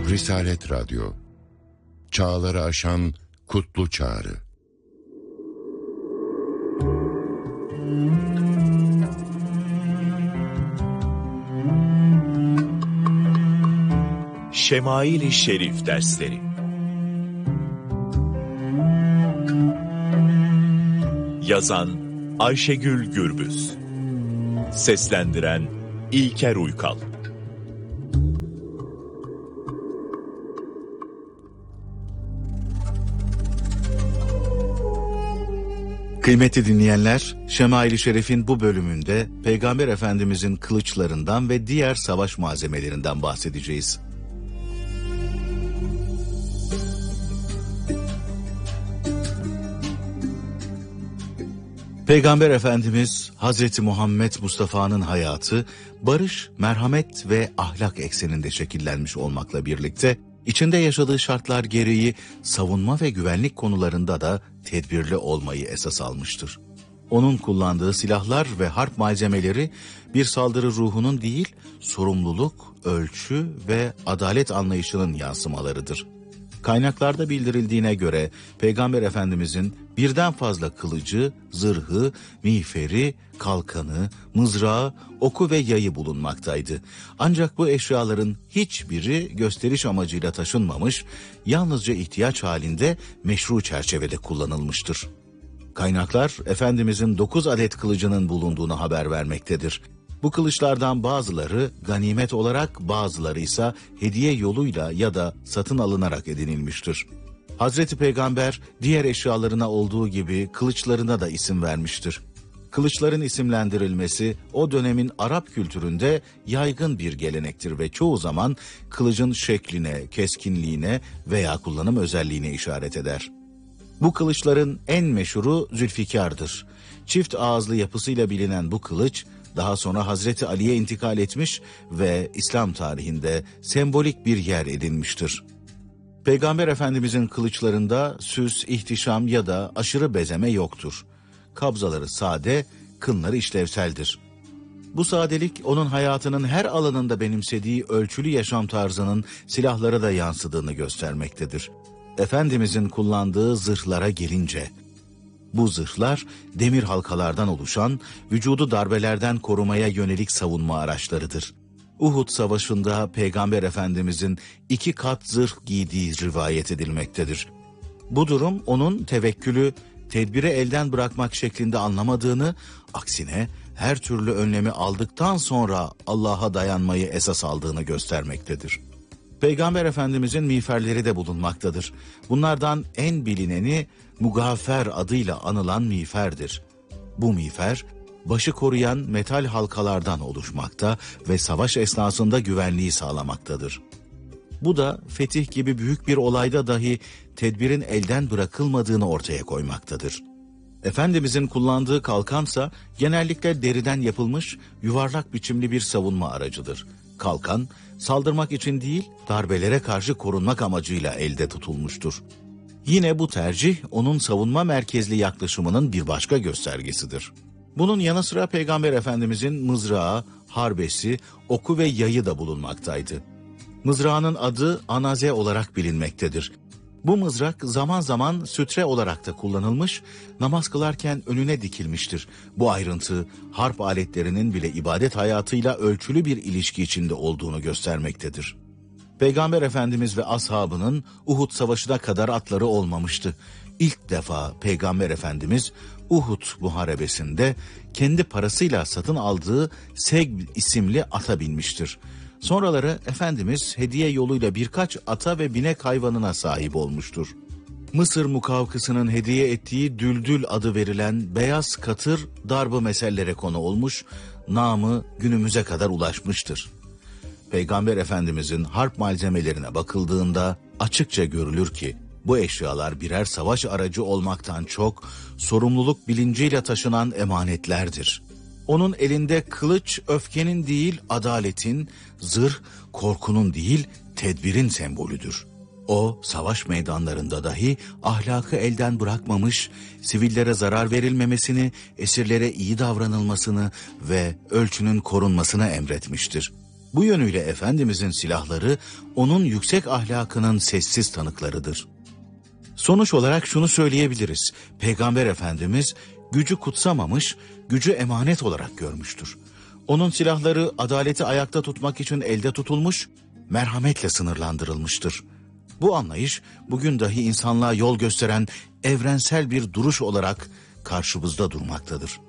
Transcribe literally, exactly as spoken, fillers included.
Risalet Radyo, çağları aşan kutlu çağrı. Şemail-i Şerif dersleri. Yazan Ayşegül Gürbüz. Seslendiren İlker Uykal. Kıymetli dinleyenler, Şemail-i Şerif'in bu bölümünde Peygamber Efendimizin kılıçlarından ve diğer savaş malzemelerinden bahsedeceğiz. Peygamber Efendimiz Hazreti Muhammed Mustafa'nın hayatı barış, merhamet ve ahlak ekseninde şekillenmiş olmakla birlikte içinde yaşadığı şartlar gereği savunma ve güvenlik konularında da tedbirli olmayı esas almıştır. Onun kullandığı silahlar ve harp malzemeleri bir saldırı ruhunun değil, sorumluluk, ölçü ve adalet anlayışının yansımalarıdır. Kaynaklarda bildirildiğine göre Peygamber Efendimizin birden fazla kılıcı, zırhı, miğferi, kalkanı, mızrağı, oku ve yayı bulunmaktaydı. Ancak bu eşyaların hiçbiri gösteriş amacıyla taşınmamış, yalnızca ihtiyaç halinde meşru çerçevede kullanılmıştır. Kaynaklar Efendimizin dokuz adet kılıcının bulunduğunu haber vermektedir. Bu kılıçlardan bazıları ganimet olarak, bazıları ise hediye yoluyla ya da satın alınarak edinilmiştir. Hazreti Peygamber diğer eşyalarına olduğu gibi kılıçlarına da isim vermiştir. Kılıçların isimlendirilmesi o dönemin Arap kültüründe yaygın bir gelenektir ve çoğu zaman kılıcın şekline, keskinliğine veya kullanım özelliğine işaret eder. Bu kılıçların en meşhuru Zülfikar'dır. Çift ağızlı yapısıyla bilinen bu kılıç, daha sonra Hazreti Ali'ye intikal etmiş ve İslam tarihinde sembolik bir yer edinmiştir. Peygamber Efendimizin kılıçlarında süs, ihtişam ya da aşırı bezeme yoktur. Kabzaları sade, kınları işlevseldir. Bu sadelik onun hayatının her alanında benimsediği ölçülü yaşam tarzının silahlara da yansıdığını göstermektedir. Efendimizin kullandığı zırhlara gelince, bu zırhlar demir halkalardan oluşan, vücudu darbelerden korumaya yönelik savunma araçlarıdır. Uhud Savaşı'nda Peygamber Efendimizin iki kat zırh giydiği rivayet edilmektedir. Bu durum onun tevekkülü, tedbiri elden bırakmak şeklinde anlamadığını, aksine her türlü önlemi aldıktan sonra Allah'a dayanmayı esas aldığını göstermektedir. Peygamber Efendimizin miğferleri de bulunmaktadır. Bunlardan en bilineni Mugaffer adıyla anılan miğferdir. Bu miğfer, başı koruyan metal halkalardan oluşmakta ve savaş esnasında güvenliği sağlamaktadır. Bu da fetih gibi büyük bir olayda dahi tedbirin elden bırakılmadığını ortaya koymaktadır. Efendimizin kullandığı kalkansa genellikle deriden yapılmış yuvarlak biçimli bir savunma aracıdır. Kalkan, saldırmak için değil, darbelere karşı korunmak amacıyla elde tutulmuştur. Yine bu tercih onun savunma merkezli yaklaşımının bir başka göstergesidir. Bunun yanı sıra Peygamber Efendimizin mızrağı, harbesi, oku ve yayı da bulunmaktaydı. Mızrağının adı anaze olarak bilinmektedir. Bu mızrak zaman zaman sütre olarak da kullanılmış, namaz kılarken önüne dikilmiştir. Bu ayrıntı harp aletlerinin bile ibadet hayatıyla ölçülü bir ilişki içinde olduğunu göstermektedir. Peygamber Efendimiz ve ashabının Uhud Savaşı'na kadar atları olmamıştı. İlk defa Peygamber Efendimiz Uhud Muharebesi'nde kendi parasıyla satın aldığı Segb isimli ata binmiştir. Sonraları Efendimiz hediye yoluyla birkaç ata ve binek hayvanına sahip olmuştur. Mısır mukavkısının hediye ettiği Düldül adı verilen beyaz katır darbe mesellere konu olmuş, namı günümüze kadar ulaşmıştır. Peygamber Efendimizin harp malzemelerine bakıldığında açıkça görülür ki bu eşyalar birer savaş aracı olmaktan çok sorumluluk bilinciyle taşınan emanetlerdir. Onun elinde kılıç öfkenin değil adaletin, zırh korkunun değil tedbirin sembolüdür. O savaş meydanlarında dahi ahlakı elden bırakmamış, sivillere zarar verilmemesini, esirlere iyi davranılmasını ve ölçünün korunmasını emretmiştir. Bu yönüyle Efendimizin silahları onun yüksek ahlakının sessiz tanıklarıdır. Sonuç olarak şunu söyleyebiliriz. Peygamber Efendimiz gücü kutsamamış, gücü emanet olarak görmüştür. Onun silahları adaleti ayakta tutmak için elde tutulmuş, merhametle sınırlandırılmıştır. Bu anlayış bugün dahi insanlığa yol gösteren evrensel bir duruş olarak karşımızda durmaktadır.